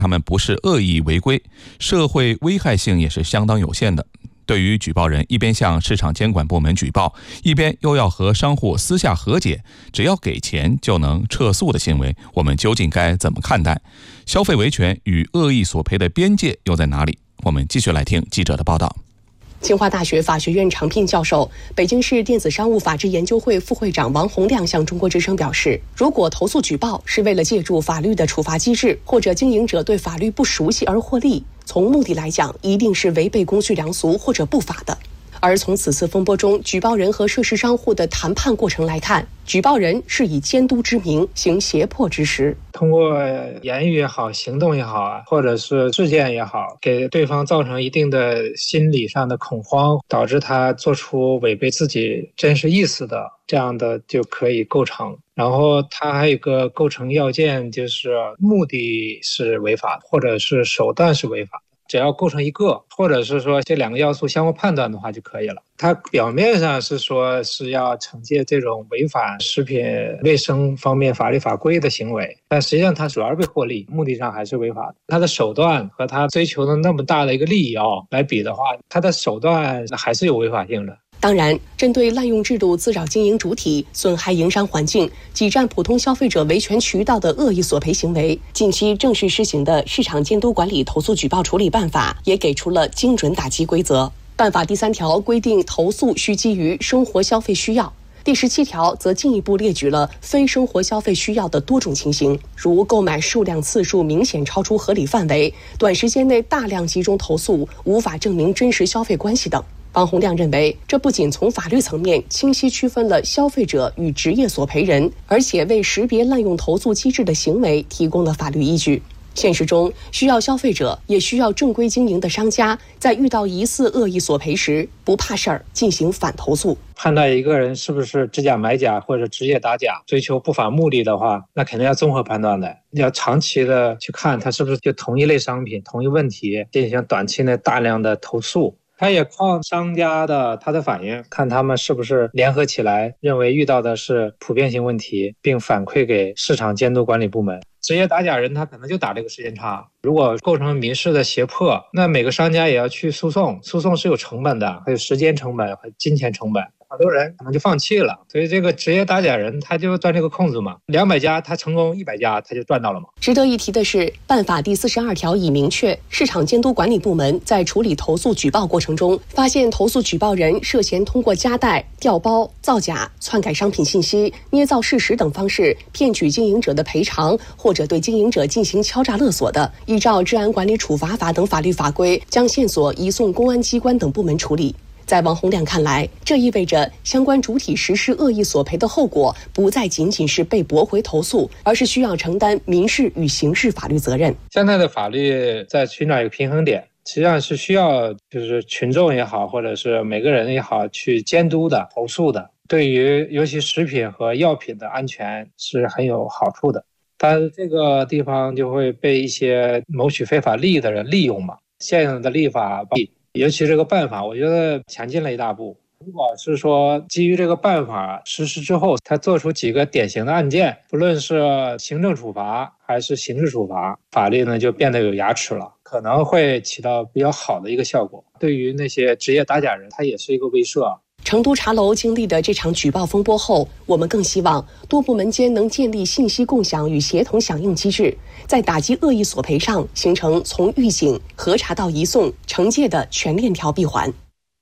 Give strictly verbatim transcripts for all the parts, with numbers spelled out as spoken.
他们不是恶意违规，社会危害性也是相当有限的。对于举报人一边向市场监管部门举报，一边又要和商户私下和解，只要给钱就能撤诉的行为，我们究竟该怎么看待？消费维权与恶意索赔的边界又在哪里？我们继续来听记者的报道。 清华大学法学院常聘教授、北京市电子商务法治研究会副会长王洪亮向中国之声表示，如果投诉举报是为了借助法律的处罚机制，或者经营者对法律不熟悉而获利，从目的来讲，一定是违背公序良俗或者不法的。而从此次风波中举报人和涉事商户的谈判过程来看，举报人是以监督之名行胁迫之实， 通过言语也好，行动也好啊，或者是事件也好，给对方造成一定的心理上的恐慌，导致他做出违背自己真实意思的，这样的就可以构成。然后它还有一个构成要件，就是目的是违法或者是手段是违法的，只要构成一个，或者是说这两个要素相互判断的话就可以了。它表面上是说是要惩戒这种违反食品卫生方面法律法规的行为，但实际上它主要是为获利，目的上还是违法的。它的手段和它追求的那么大的一个利益哦来比的话，它的手段还是有违法性的。 当然，针对滥用制度滋扰经营主体、损害营商环境、挤占普通消费者维权渠道的恶意索赔行为，近期正式施行的《市场监督管理投诉举报处理办法》也给出了精准打击规则。办法第三条规定，投诉需基于生活消费需要。第十七条则进一步列举了非生活消费需要的多种情形，如购买数量次数明显超出合理范围、短时间内大量集中投诉、无法证明真实消费关系等。王洪亮认为，这不仅从法律层面清晰区分了消费者与职业索赔人，而且为识别滥用投诉机制的行为提供了法律依据。现实中，需要消费者也需要正规经营的商家，在遇到疑似恶意索赔时，不怕事儿进行反投诉。 判断一个人是不是知假买假或者职业打假，追求不法目的的话，那肯定要综合判断的，要长期的去看他是不是就同一类商品、同一问题进行短期内大量的投诉。他也靠商家的他的反应，看他们是不是联合起来认为遇到的是普遍性问题，并反馈给市场监督管理部门。职业打假人他可能就打这个时间差，如果构成民事的胁迫，那每个商家也要去诉讼，诉讼是有成本的，还有时间成本和金钱成本，好多人可能就放弃了。所以这个职业打假人他就钻这个空子嘛，两百家他成功一百家他就赚到了嘛。 值得一提的是，办法第四十二条已明确，市场监督管理部门在处理投诉举报过程中，发现投诉举报人涉嫌通过夹带、调包、造假、篡改商品信息、捏造事实等方式骗取经营者的赔偿，或者对经营者进行敲诈勒索的，依照治安管理处罚法等法律法规，将线索移送公安机关等部门处理。在王洪亮看来，这意味着相关主体实施恶意索赔的后果不再仅仅是被驳回投诉，而是需要承担民事与刑事法律责任。 现在的法律在寻找一个平衡点，实际上是需要就是群众也好，或者是每个人也好去监督的、投诉的，对于尤其食品和药品的安全是很有好处的。但是这个地方就会被一些谋取非法利益的人利用嘛。现有的立法，尤其这个办法，我觉得前进了一大步。如果是说基于这个办法实施之后，他做出几个典型的案件，不论是行政处罚还是刑事处罚，法律呢就变得有牙齿了，可能会起到比较好的一个效果。对于那些职业打假人，他也是一个威慑。 成都茶楼经历的这场举报风波后，我们更希望多部门间能建立信息共享与协同响应机制，在打击恶意索赔上形成从预警、核查到移送、惩戒的全链条闭环。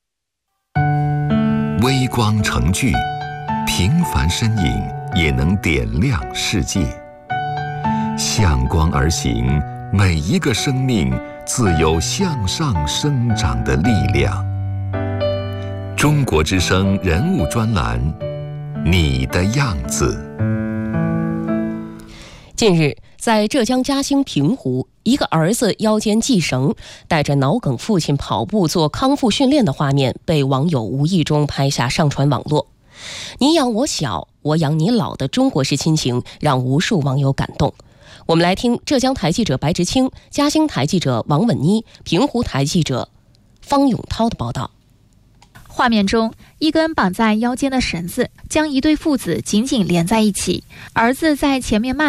微光成炬，平凡身影也能点亮世界。向光而行，每一个生命自有向上生长的力量。中国之声人物专栏，你的样子。 近日，在浙江嘉兴平湖，一个儿子腰间系绳，带着脑梗父亲跑步做康复训练的画面被网友无意中拍下上传网络。你养我小，我养你老的中国式亲情让无数网友感动。我们来听浙江台记者白直清、嘉兴台记者王稳妮、平湖台记者方永涛的报道。 画面中，一根绑在腰间的绳子将一对父子紧紧连在一起，儿子在前面慢